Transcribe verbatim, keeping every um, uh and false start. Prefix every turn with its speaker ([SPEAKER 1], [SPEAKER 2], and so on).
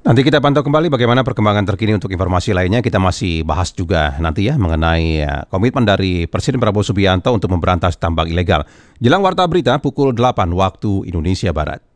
[SPEAKER 1] Nanti kita pantau kembali bagaimana perkembangan terkini. Untuk informasi lainnya kita masih bahas juga nanti ya mengenai ya, komitmen dari Presiden Prabowo Subianto untuk memberantas tambang ilegal. Jelang Warta Berita pukul delapan waktu Indonesia Barat.